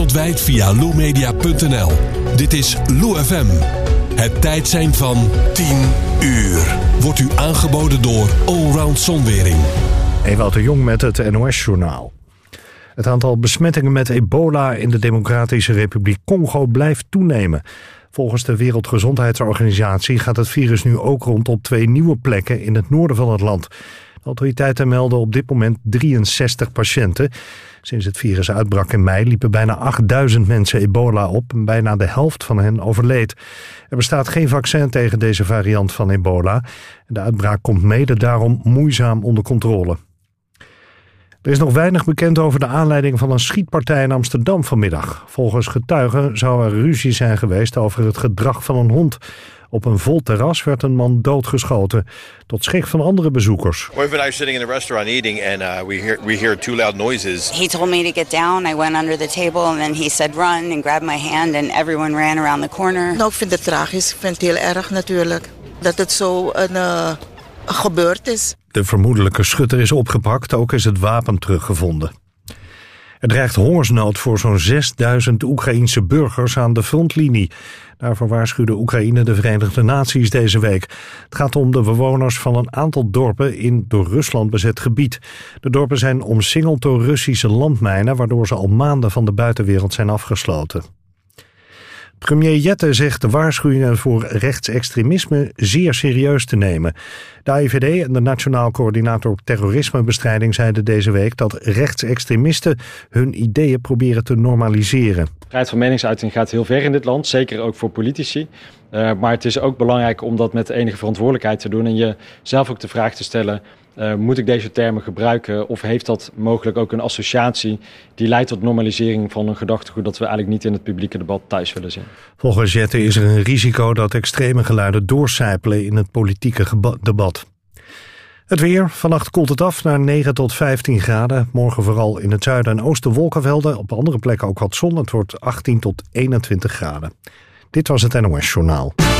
wereldwijd via loopmedia.nl. Dit is Loo FM. Het tijdsein van 10 uur. Wordt u aangeboden door Allround Zonwering. Ewout de Jong met het NOS-journaal. Het aantal besmettingen met ebola in de Democratische Republiek Congo blijft toenemen. Volgens de Wereldgezondheidsorganisatie gaat het virus nu ook rond op 2 nieuwe plekken in het noorden van het land. De autoriteiten melden op dit moment 63 patiënten. Sinds het virus uitbrak in mei liepen bijna 8000 mensen ebola op en bijna de helft van hen overleed. Er bestaat geen vaccin tegen deze variant van ebola. De uitbraak komt mede daarom moeizaam onder controle. Er is nog weinig bekend over de aanleiding van een schietpartij in Amsterdam vanmiddag. Volgens getuigen zou er ruzie zijn geweest over het gedrag van een hond. Op een vol terras werd een man doodgeschoten, tot schrik van andere bezoekers. We've been sitting in the restaurant eating and we hear 2 loud noises. He told me to get down. I went under the table and then he said run and grabbed my hand and everyone ran around the corner. Nou, ik vind het tragisch. Ik vind het heel erg natuurlijk dat het zo gebeurd is. De vermoedelijke schutter is opgepakt, ook is het wapen teruggevonden. Er dreigt hongersnood voor zo'n 6000 Oekraïense burgers aan de frontlinie. Daarvoor waarschuwde Oekraïne de Verenigde Naties deze week. Het gaat om de bewoners van een aantal dorpen in door Rusland bezet gebied. De dorpen zijn omsingeld door Russische landmijnen, waardoor ze al maanden van de buitenwereld zijn afgesloten. Premier Jette zegt de waarschuwingen voor rechtsextremisme zeer serieus te nemen. De AIVD en de Nationaal Coördinator Terrorismebestrijding zeiden deze week dat rechtsextremisten hun ideeën proberen te normaliseren. Vrijheid van meningsuiting gaat heel ver in dit land, zeker ook voor politici. Maar het is ook belangrijk om dat met enige verantwoordelijkheid te doen en jezelf ook de vraag te stellen: moet ik deze termen gebruiken of heeft dat mogelijk ook een associatie die leidt tot normalisering van een gedachtegoed dat we eigenlijk niet in het publieke debat thuis willen zien? Volgens Jette is er een risico dat extreme geluiden doorcijpelen in het politieke debat. Het weer. Vannacht koelt het af naar 9 tot 15 graden. Morgen vooral in het zuiden en oosten wolkenvelden. Op andere plekken ook wat zon. Het wordt 18 tot 21 graden. Dit was het NOS Journaal.